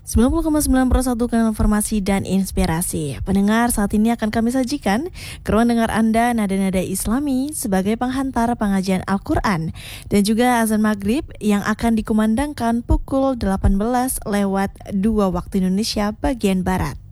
90,9 Pro 1 kanal informasi dan inspirasi. Pendengar, saat ini akan kami sajikan ke ruang dengar Anda nada-nada Islami sebagai penghantar pengajian Al-Quran dan juga azan maghrib yang akan dikumandangkan pukul 18:02 waktu Indonesia bagian Barat.